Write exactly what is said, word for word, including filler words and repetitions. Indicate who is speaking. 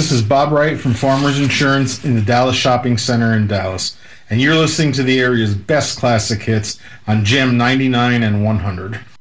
Speaker 1: This is Bob Wright from Farmers Insurance in the Dallas Shopping Center in Dallas, and you're listening to the area's best classic hits on Gem ninety-nine and one hundred.